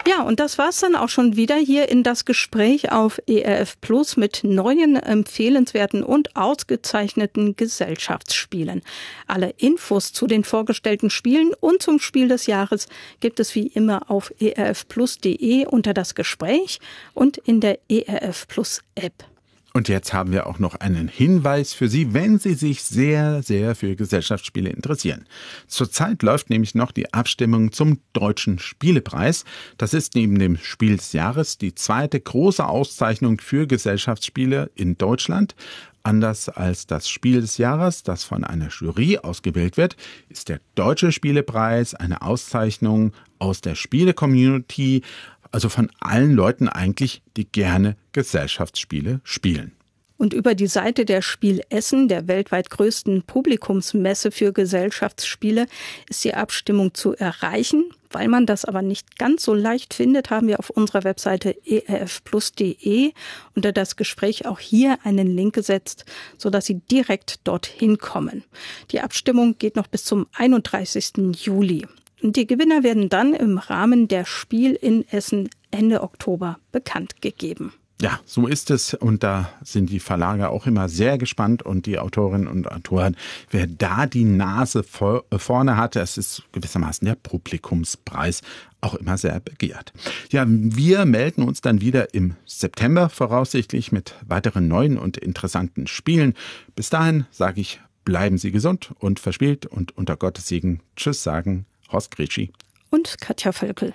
Ja, und das war's dann auch schon wieder hier in das Gespräch auf ERF Plus mit neuen, empfehlenswerten und ausgezeichneten Gesellschaftsspielen. Alle Infos zu den vorgestellten Spielen und zum Spiel des Jahres gibt es wie immer auf erfplus.de unter das Gespräch und in der ERF Plus App. Und jetzt haben wir auch noch einen Hinweis für Sie, wenn Sie sich sehr, sehr für Gesellschaftsspiele interessieren. Zurzeit läuft nämlich noch die Abstimmung zum Deutschen Spielepreis. Das ist neben dem Spiel des Jahres die zweite große Auszeichnung für Gesellschaftsspiele in Deutschland. Anders als das Spiel des Jahres, das von einer Jury ausgewählt wird, ist der Deutsche Spielepreis eine Auszeichnung aus der Spiele-Community, also von allen Leuten eigentlich, die gerne Gesellschaftsspiele spielen. Und über die Seite der Spiel Essen, der weltweit größten Publikumsmesse für Gesellschaftsspiele, ist die Abstimmung zu erreichen. Weil man das aber nicht ganz so leicht findet, haben wir auf unserer Webseite erfplus.de unter das Gespräch auch hier einen Link gesetzt, sodass Sie direkt dorthin kommen. Die Abstimmung geht noch bis zum 31. Juli. Und die Gewinner werden dann im Rahmen der Spiel in Essen Ende Oktober bekannt gegeben. Ja, so ist es. Und da sind die Verlage auch immer sehr gespannt und die Autorinnen und Autoren, wer da die Nase vorne hat. Das ist gewissermaßen der Publikumspreis, auch immer sehr begehrt. Ja, wir melden uns dann wieder im September voraussichtlich mit weiteren neuen und interessanten Spielen. Bis dahin sage ich, bleiben Sie gesund und verspielt und unter Gottes Segen Tschüss sagen Horst Gretschi und Katja Völkel.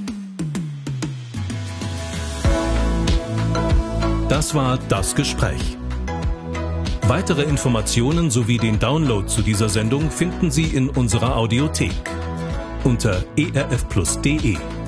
Das war das Gespräch. Weitere Informationen sowie den Download zu dieser Sendung finden Sie in unserer Audiothek unter erfplus.de.